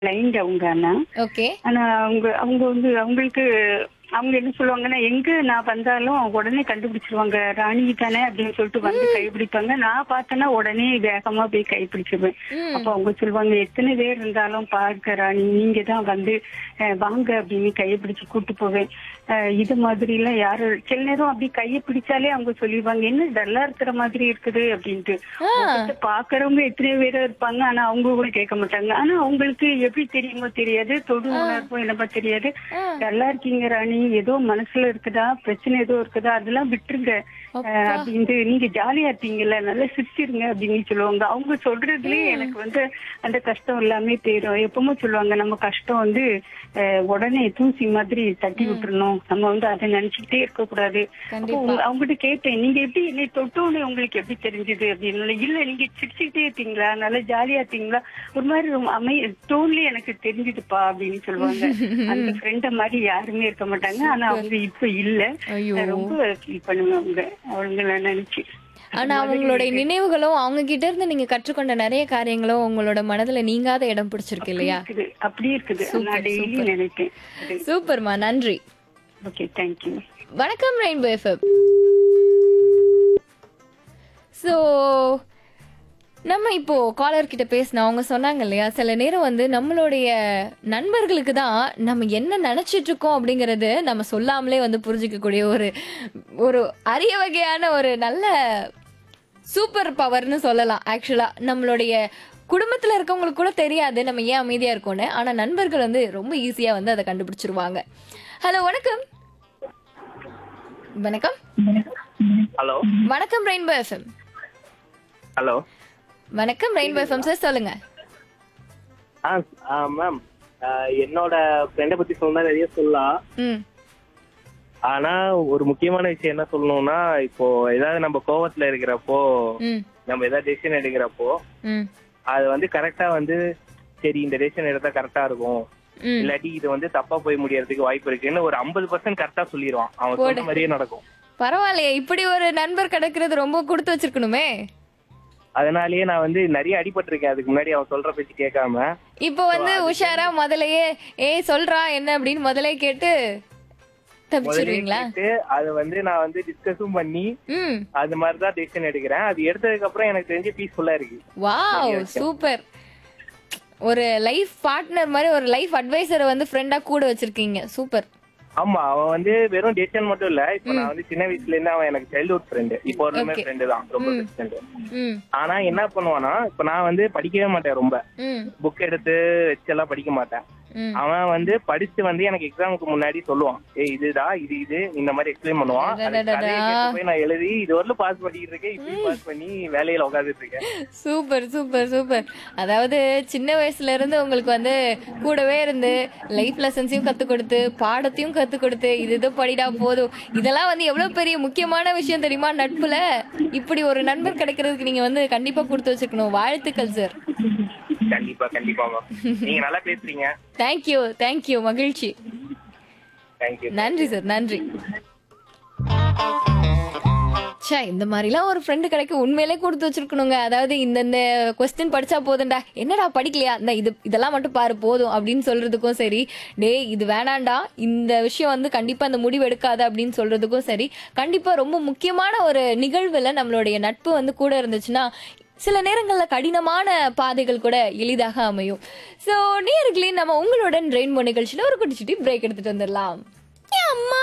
Client அவங்க ஆனா. Okay. ஆனா அவங்க அவங்க வந்து அவங்களுக்கு அவங்க என்ன சொல்லுவாங்கன்னா, எங்க நான் வந்தாலும் உடனே கண்டுபிடிச்சிருவாங்க. ராணி தானே அப்படின்னு சொல்லிட்டு வந்து கைப்பிடிப்பாங்க. நான் பார்த்தேன்னா உடனே வேகமா போய் கைப்பிடிச்சிருவேன். ம். அப்ப அவங்க சொல்லுவாங்க, எத்தனை பேர் இருந்தாலும் பாருங்க ராணி, நீங்க தான் வந்து வாங்க அப்படின்னு கையை பிடிச்சு கூட்டு போவேன். இது மாதிரி எல்லாம் யாரும் சில நேரம் அப்படி கையை பிடிச்சாலே அவங்க சொல்லிடுவாங்க, என்ன டல்லா இருக்கிற மாதிரி இருக்குது அப்படின்ட்டு. உங்ககிட்ட பாக்குறவங்க எத்தனை பேரா இருப்பாங்க, ஆனா அவங்க கூட கேட்க மாட்டாங்க. ஆனா அவங்களுக்கு எப்படி தெரியுமோ தெரியாது, தொடு உணர்வோ என்னமோ தெரியாது. டல்லா இருக்கீங்க ராணி, ஏதோ மனசுல இருக்குதா, பிரச்சனை ஏதோ இருக்குதா, அதெல்லாம் விட்டுருங்க அப்படின்ட்டு, நீங்க ஜாலியா இருப்பீங்கல்ல, நல்லா சிரிச்சிருங்க அப்படின்னு சொல்லுவாங்க. அவங்க சொல்றதுலயே எனக்கு வந்து அந்த கஷ்டம் எல்லாமே போயிடும். எப்பவுமே சொல்லுவாங்க, நம்ம கஷ்டம் வந்து உடனே தூசி மாதிரி தட்டி விட்டுறணும், நம்ம வந்து அதை நினைச்சுக்கிட்டே இருக்க கூடாது. அப்போ அவங்ககிட்ட கேட்டேன், நீங்க எப்படி என்னை தொட்டோன்னு உங்களுக்கு எப்படி தெரிஞ்சது அப்படின்னு. இல்ல நீங்க சிரிச்சுக்கிட்டே இருப்பீங்களா, நல்லா ஜாலியா இருப்பீங்களா, ஒரு மாதிரி டோன்லயே எனக்கு தெரிஞ்சுதுப்பா அப்படின்னு சொல்லுவாங்க. அந்த ஃப்ரெண்ட மாதிரி யாருமே இருக்க மாட்டாங்க. ஆனா அவங்க இப்ப இல்ல. ரொம்ப ஃபீல் பண்ணுவாங்க அவங்கள நினைச்சு. ஆனா அவங்களுடைய நினைவுகளும் அவங்க கிட்ட இருந்து நீங்க கற்றுக்கொண்ட நிறைய காரியங்களும் உங்களோட மனதுல நீங்காத இடம் பிடிச்சிருக்கு இல்லையா? அப்படியே இருக்குது. நான் டெய்லி நினைப்பேன். சூப்பர்மா, நன்றி. Okay, thank you. வணக்கம் ரெயின்போ எஃப்எம். ஸோ நம்ம இப்போ காலர் கிட்ட பேசினோம். அவங்க சொன்னாங்க இல்லையா, சில நேரம் வந்து நம்மளுடைய நண்பர்களுக்கு தான் நம்ம என்ன நினைச்சிட்டு இருக்கோம் அப்படிங்கறது நம்ம சொல்லாமலே வந்து புரிஞ்சுக்கக்கூடிய ஒரு ஒரு அரிய வகையான ஒரு நல்ல சூப்பர் பவர்னு சொல்லலாம். ஆக்சுவலா நம்மளுடைய குடும்பத்துல இருக்கவங்களுக்கு கூட தெரியாது நம்ம ஏன் அமைதியா இருக்கோம்னு. ஆனா நண்பர்கள் வந்து ரொம்ப ஈஸியா வந்து அதை கண்டுபிடிச்சிருவாங்க. ஹலோ, வணக்கம். வணக்கம். ஹலோ, வணக்கம் ரெயின்போ எஃப்எம். ஹலோ, வணக்கம் ரெயின்போ எஃப்எம் சார், சொல்லுங்க. மேம், என்னோட ஃப்ரெண்டை பத்தி சொன்னா நிறைய சொல்லலாம். ம். ஆனா ஒரு முக்கியமான விஷயம் என்ன சொல்லணும்னா, இப்போ ஏதாவது நம்ம கோவத்துல இருக்கிறப்போ, ம். நம்ம ஏதாவது டெசிஷன் எடுக்கிறப்போ, ம். அது வந்து கரெக்டா வந்து சரி இந்த டெசிஷன் எடுத்தா கரெக்டா இருக்கும், ம். இல்லாட்டி இது வந்து தப்பா போய் முடியறதுக்கு வாய்ப்பு இருக்குன்னு ஒரு 50% கரெக்டா சொல்லிடுவான். அவன் சொன்ன மாதிரியே நடக்கும். பரவாயில்லையே, இப்படி ஒரு நண்பர் கிடைக்கிறது ரொம்ப கொடுத்து வச்சிருக்கணுமே. அதனாலயே நான் வந்து நிறைய அடிபட்டிருக்கேன் அதுக்கு முன்னாடி அவன் சொல்ற பேச்சு கேட்காம. இப்போ வந்து உஷாரா முதலையே சொல்றா என்ன அப்படின்னு முதலே கேட்டு தப்பிச்சிருவீங்களா? அது வந்து நான் வந்து டிஸ்கஸும் பண்ணி ம். அது மாதிரிதான் டெசிஷன் எடுக்கிறேன். அது எடுத்ததுக்கு அப்புறம் எனக்கு தெரிஞ்சு பீஸ்ஃபுல்லா இருக்கு. Wow, super. ஒரு லைஃப் பார்ட்னர் மாதிரி ஒரு லைஃப் அட்வைசரை வந்து ஃப்ரெண்டா கூட வச்சிருக்கீங்க. சூப்பர். ஆமா, அவன் வந்து வெறும் டெசிஷன் மட்டும் இல்ல. இப்ப நான் வந்து சின்ன வயசுல இருந்து அவன் எனக்கு சைல்ட்ஹுட் ஃப்ரெண்டு. இப்போ ஒரு ஃப்ரெண்டு தான், ரொம்ப பெஸ்ட் ஃப்ரெண்டு. ம். ஆனா என்ன பண்ணுவானா, இப்ப நான் வந்து படிக்கவே மாட்டேன், ரொம்ப ம். புக் எடுத்து வச்செல்லாம் படிக்க மாட்டேன். ம். அவன் வந்து படிச்சு வந்து எனக்கு எக்ஸாமுக்கு முன்னாடி சொல்லுவான், இதுடா இது இந்த மாதிரி எக்ஸ்பிளைன் பண்ணுவான். போய் நான் எழுதி இது வரலும் பாஸ் பண்ணிட்டு இருக்கேன். இப்படி பாஸ் பண்ணி வேலையில உட்காந்துட்டு இருக்கேன். Super super super. அதாவது சின்ன வயசுல இருந்து உங்களுக்கு வந்து கூடவே இருந்து லைஃப் லெசன்ஸையும் கத்து கொடுத்து பாடத்தையும் கத்து கொடுத்து இது படிடா போதும், இதெல்லாம் வந்து எவ்வளவு பெரிய முக்கியமான விஷயம் தெரியுமா நட்புல. இப்படி ஒரு நண்பர் கிடைக்கிறதுக்கு நீங்க வந்து கண்டிப்பா கொடுத்து வச்சுக்கணும். வாழ்த்துக்கள் சார். கண்டிப்பா கண்டிப்பா மேம், நீங்க நல்லா பேசுறீங்க. தேங்க்யூ தேங்க்யூ, மகிழ்ச்சி. தேங்க்யூ. நன்றி சார், நன்றி. இந்த மாதிரிலாம் ஒரு ஃப்ரெண்டு கிடைக்க உண்மையிலே கொடுத்து வச்சிருக்கணுங்க. அதாவது இந்த கொஸ்டின் படிச்சா போதும்டா, என்னடா படிக்கலையா, இந்த இதெல்லாம் மட்டும் பாரு போதும் அப்படின்னு சொல்றதுக்கும் சரி, டேய் இது வேணாண்டா, இந்த விஷயம் வந்து கண்டிப்பா இந்த முடிவு எடுக்காத அப்படின்னு சொல்றதுக்கும் சரி, கண்டிப்பா ரொம்ப முக்கியமான ஒரு நிகழ்வுல நம்மளுடைய நட்பு வந்து கூட இருந்துச்சுன்னா சில நேரங்கள்ல கடினமான பாதைகள் கூட எளிதாக அமையும். சோ நேயர்களே, நம்ம உங்களுடன் ரெயின்போ நிகழ்ச்சியில ஒரு குட்டி பிரேக் எடுத்துட்டு வந்துடலாம்.